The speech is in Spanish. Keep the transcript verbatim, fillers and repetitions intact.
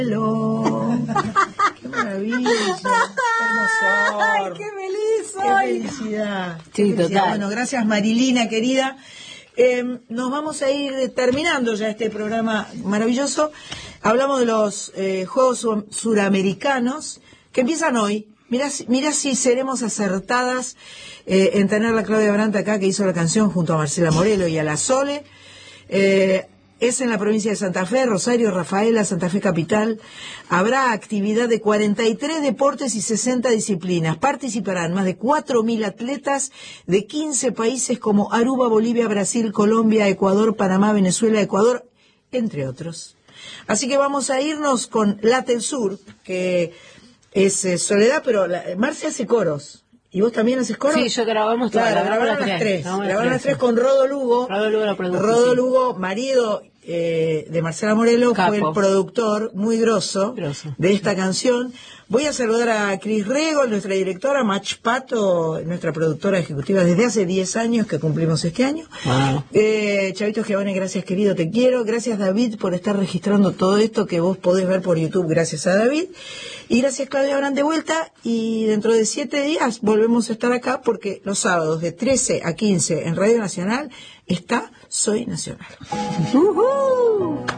Hello. Qué maravilla, qué hermosor. Ay, qué feliz soy. Qué felicidad. Sí, qué felicidad. total. Bueno, gracias Marilina, querida. Eh, nos vamos a ir terminando ya este programa maravilloso. Hablamos de los eh, Juegos Sur- Suramericanos que empiezan hoy. Mira, mira si seremos acertadas eh, en tener a Claudia Brandt acá, que hizo la canción junto a Marcela Morelo y a la Sole. Eh, es en la provincia de Santa Fe, Rosario, Rafaela, Santa Fe Capital. Habrá actividad de cuarenta y tres deportes y sesenta disciplinas. Participarán más de cuatro mil atletas de quince países como Aruba, Bolivia, Brasil, Colombia, Ecuador, Panamá, Venezuela, Ecuador, entre otros. Así que vamos a irnos con Latel Sur, que es eh, Soledad, pero la, Marcia hace coros. ¿Y vos también haces coros? Sí, yo grabamos todas. Claro, grabamos grabaron las tres. grabamos Grabaron las tres con Rodo Lugo. Rodo Lugo la produjo, Rodo sí. Lugo, marido eh, de Marcela Morelo, Capo. fue el productor muy grosso, Grosso. de esta canción. Voy a saludar a Cris Rego, nuestra directora, Mach Pato, nuestra productora ejecutiva desde hace diez años, que cumplimos este año. Wow. Eh, Chavito Giovanni, gracias querido, te quiero. Gracias David por estar registrando todo esto que vos podés ver por YouTube, gracias a David. Y gracias Claudia Brandt de vuelta, y dentro de siete días volvemos a estar acá porque los sábados de trece a quince en Radio Nacional está Soy Nacional. Uh-huh.